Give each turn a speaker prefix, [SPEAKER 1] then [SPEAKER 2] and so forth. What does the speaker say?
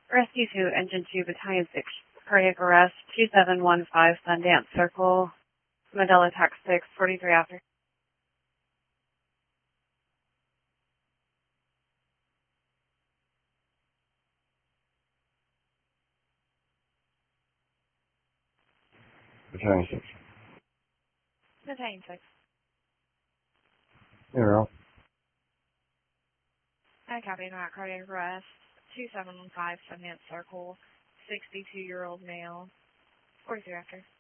[SPEAKER 1] Rescue 2, Engine 2, Battalion 6, cardiac arrest, 2715 Sundance Circle, Medela Tax 6, 43 after.
[SPEAKER 2] Battalion 6.
[SPEAKER 1] Battalion 6.
[SPEAKER 2] Zero.
[SPEAKER 1] I copy that, cardiac arrest, 2715 Sundance Circle, 62-year-old male, 43 after.